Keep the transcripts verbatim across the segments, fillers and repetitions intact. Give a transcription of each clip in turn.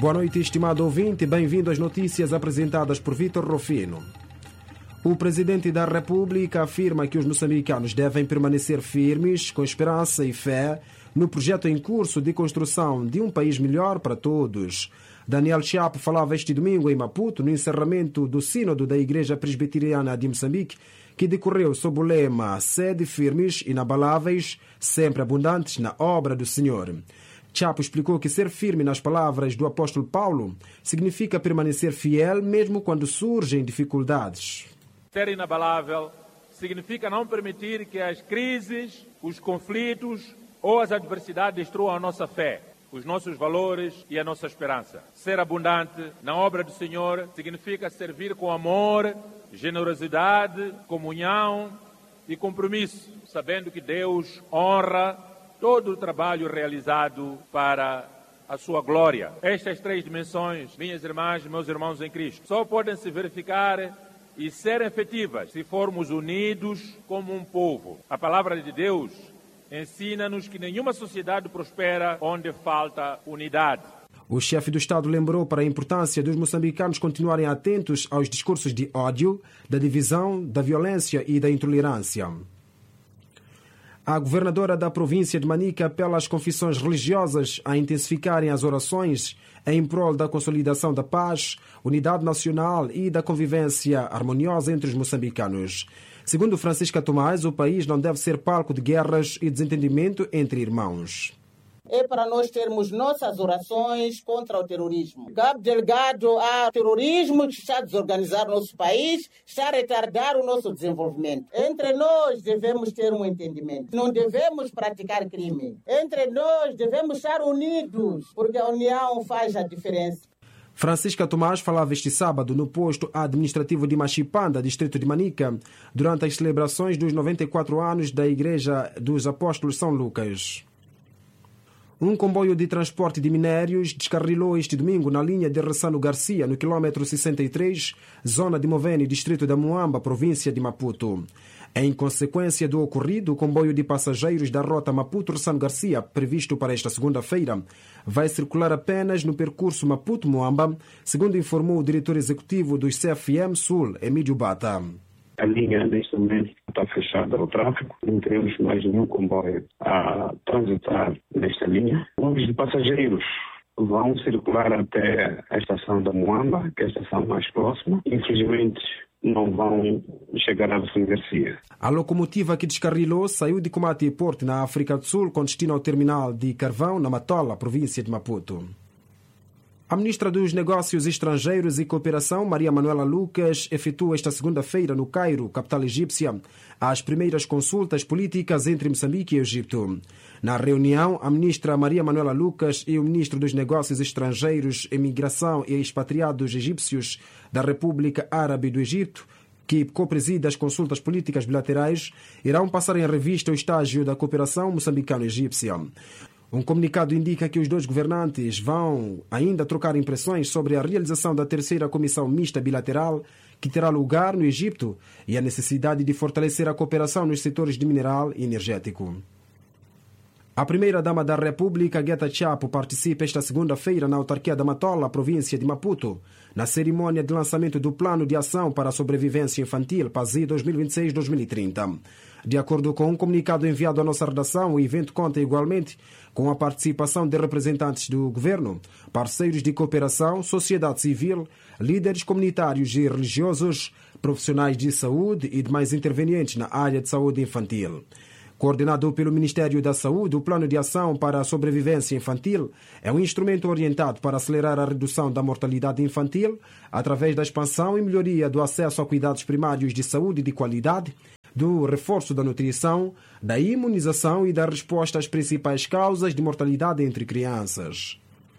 Boa noite, estimado ouvinte. Bem-vindo às notícias apresentadas por Vítor Rufino. O presidente da República afirma que os moçambicanos devem permanecer firmes, com esperança e fé, no projeto em curso de construção de um país melhor para todos. Daniel Chapo falava este domingo em Maputo, no encerramento do Sínodo da Igreja Presbiteriana de Moçambique, que decorreu sob o lema Sede firmes, inabaláveis, sempre abundantes na obra do Senhor. Chapo explicou que ser firme nas palavras do apóstolo Paulo significa permanecer fiel mesmo quando surgem dificuldades. Ser inabalável significa não permitir que as crises, os conflitos ou as adversidades destruam a nossa fé, os nossos valores e a nossa esperança. Ser abundante na obra do Senhor significa servir com amor, generosidade, comunhão e compromisso, sabendo que Deus honra todo o trabalho realizado para a sua glória. Estas três dimensões, minhas irmãs e meus irmãos em Cristo, só podem se verificar e ser efetivas se formos unidos como um povo. A palavra de Deus ensina-nos que nenhuma sociedade prospera onde falta unidade. O chefe do Estado lembrou para a importância dos moçambicanos continuarem atentos aos discursos de ódio, da divisão, da violência e da intolerância. A governadora da província de Manica apela às confissões religiosas a intensificarem as orações em prol da consolidação da paz, unidade nacional e da convivência harmoniosa entre os moçambicanos. Segundo Francisca Tomás, o país não deve ser palco de guerras e desentendimento entre irmãos. É para nós termos nossas orações contra o terrorismo. Cabo Delgado, há terrorismo que está a desorganizar o nosso país, está a retardar o nosso desenvolvimento. Entre nós devemos ter um entendimento. Não devemos praticar crime. Entre nós devemos estar unidos, porque a união faz a diferença. Francisca Tomás falava este sábado no posto administrativo de Machipanda, distrito de Manica, durante as celebrações dos noventa e quatro anos da Igreja dos Apóstolos São Lucas. Um comboio de transporte de minérios descarrilou este domingo na linha de Ressano Garcia, no quilômetro sessenta e três, zona de Movene, distrito da Muamba, província de Maputo. Em consequência do ocorrido, o comboio de passageiros da rota Maputo-Ressano Garcia, previsto para esta segunda-feira, vai circular apenas no percurso Maputo-Muamba, segundo informou o diretor executivo do C F M Sul, Emílio Bata. A linha, neste momento, está fechada ao tráfego. Não teremos mais nenhum comboio a transitar nesta linha. Os de passageiros vão circular até a estação da Muamba, que é a estação mais próxima. Infelizmente, não vão chegar a Ressano Garcia. A locomotiva que descarrilou saiu de Comate e Porto, na África do Sul, com destino ao terminal de Carvão, na Matola, província de Maputo. A ministra dos Negócios Estrangeiros e Cooperação, Maria Manuela Lucas, efetua esta segunda-feira no Cairo, capital egípcia, as primeiras consultas políticas entre Moçambique e Egito. Na reunião, a ministra Maria Manuela Lucas e o ministro dos Negócios Estrangeiros, Imigração e Expatriados Egípcios da República Árabe do Egito, que co-preside as consultas políticas bilaterais, irão passar em revista o estágio da cooperação moçambicano-egípcia. Um comunicado indica que os dois governantes vão ainda trocar impressões sobre a realização da terceira comissão mista bilateral que terá lugar no Egito e a necessidade de fortalecer a cooperação nos setores de mineral e energético. A primeira-dama da República, Gueta Chapo, participa esta segunda-feira na autarquia da Matola, província de Maputo, na cerimônia de lançamento do Plano de Ação para a Sobrevivência Infantil, P A S I dois mil e vinte e seis a dois mil e trinta. De acordo com um comunicado enviado à nossa redação, o evento conta igualmente com a participação de representantes do governo, parceiros de cooperação, sociedade civil, líderes comunitários e religiosos, profissionais de saúde e demais intervenientes na área de saúde infantil. Coordenado pelo Ministério da Saúde, o Plano de Ação para a Sobrevivência Infantil é um instrumento orientado para acelerar a redução da mortalidade infantil através da expansão e melhoria do acesso a cuidados primários de saúde de qualidade, do reforço da nutrição, da imunização e da resposta às principais causas de mortalidade entre crianças.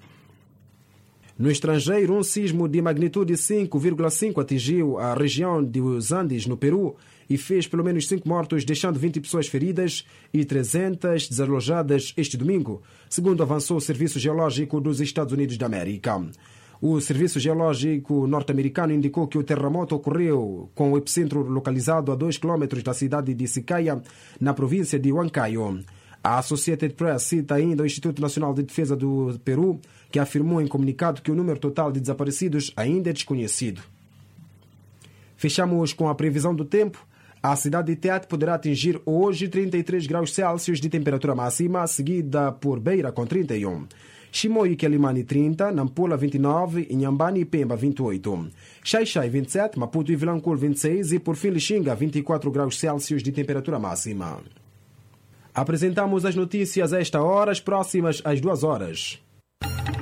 No estrangeiro, um sismo de magnitude cinco vírgula cinco atingiu a região dos Andes, no Peru, e fez pelo menos cinco mortos, deixando vinte pessoas feridas e trezentas desalojadas este domingo, segundo avançou o Serviço Geológico dos Estados Unidos da América. O Serviço Geológico norte-americano indicou que o terremoto ocorreu com o epicentro localizado a dois quilômetros da cidade de Siqueira, na província de Huancayo. A Associated Press cita ainda o Instituto Nacional de Defesa do Peru, que afirmou em comunicado que o número total de desaparecidos ainda é desconhecido. Fechamos com a previsão do tempo. A cidade de Tete poderá atingir hoje trinta e três graus Celsius de temperatura máxima, seguida por Beira com trinta e um. Chimoio e Quelimane trinta, Nampula vinte e nove, Inhambane e Pemba vinte e oito. Xai-Xai vinte e sete, Maputo e Vilanculo vinte e seis e por fim Lixinga vinte e quatro graus Celsius de temperatura máxima. Apresentamos as notícias a esta hora, as próximas às duas horas.